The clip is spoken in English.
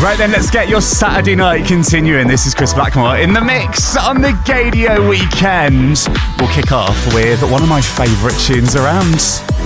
Right then, let's get your Saturday night continuing. This is Chris Blackmore in the mix on the Gaydio weekend. We'll kick off with one of my favourite tunes around.